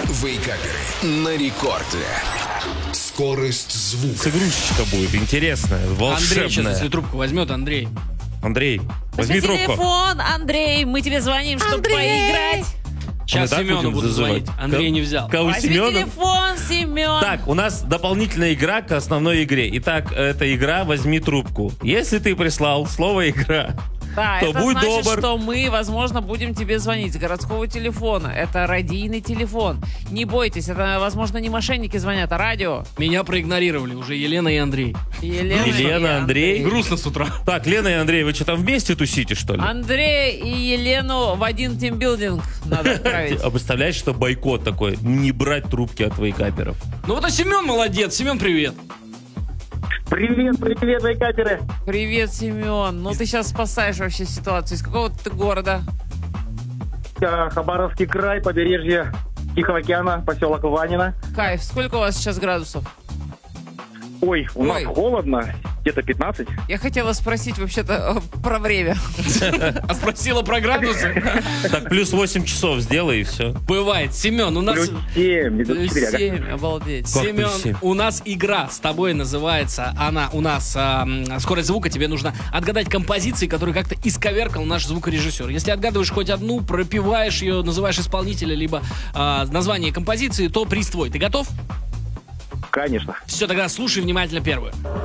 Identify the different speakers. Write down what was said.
Speaker 1: Вейкаперы на рекорде. Скорость звука.
Speaker 2: Игрушечка будет интересная, волшебная.
Speaker 3: Андрей сейчас, если трубку возьмет, Андрей,
Speaker 2: возьми трубку.
Speaker 4: Телефон, Андрей, мы тебе звоним, чтобы поиграть.
Speaker 3: сейчас
Speaker 2: так
Speaker 3: Семену
Speaker 2: будем
Speaker 3: буду
Speaker 2: зазывать?
Speaker 3: звонить. Андрей не взял.
Speaker 2: Кого,
Speaker 4: Возьми
Speaker 2: Семена?
Speaker 4: телефон, Семен.
Speaker 2: Так, у нас дополнительная игра к основной игре. Итак, эта игра «Возьми трубку». Если ты прислал слово «игра»,
Speaker 4: Да,
Speaker 2: то
Speaker 4: это
Speaker 2: будь
Speaker 4: значит,
Speaker 2: добр.
Speaker 4: что мы, возможно, будем тебе звонить с городского телефона. Это радийный телефон. Не бойтесь, это, возможно, не мошенники звонят, а радио.
Speaker 3: Меня проигнорировали уже Елена и Андрей.
Speaker 2: Елена,
Speaker 4: и
Speaker 2: Андрей.
Speaker 3: Грустно с утра.
Speaker 2: Так, Лена и Андрей, вы что, там вместе тусите, что ли?
Speaker 4: Андрей и Елену в один тимбилдинг надо отправить.
Speaker 2: А представляешь, что бойкот такой? Не брать трубки от вейкаперов.
Speaker 3: Ну вот, а Семен молодец. Семен, привет.
Speaker 5: Привет, вейкаперы.
Speaker 4: Привет, Семен. Ну ты сейчас спасаешь вообще ситуацию. Из какого ты города?
Speaker 5: Хабаровский край, побережье Тихого океана, поселок Ванина.
Speaker 4: Кайф. Сколько у вас сейчас градусов?
Speaker 5: Ой, у нас
Speaker 4: Ой.
Speaker 5: холодно, где-то 15.
Speaker 4: Я хотела спросить вообще-то про время.
Speaker 3: А спросила про градусы?
Speaker 2: Так, плюс 8 часов сделай и все.
Speaker 3: Бывает. Семен, у нас...
Speaker 5: Плюс 7, минус
Speaker 4: Плюс
Speaker 5: 4.
Speaker 4: 7, обалдеть.
Speaker 2: Как плюс
Speaker 3: Семен,
Speaker 2: 7?
Speaker 3: у нас игра с тобой называется, она у нас скорость звука, тебе нужно отгадать композиции, которые как-то исковеркал наш звукорежиссер. Если отгадываешь хоть одну, пропеваешь ее, называешь исполнителя, либо название композиции, то приз твой. Ты готов?
Speaker 5: Конечно.
Speaker 3: Все, тогда слушай внимательно первую.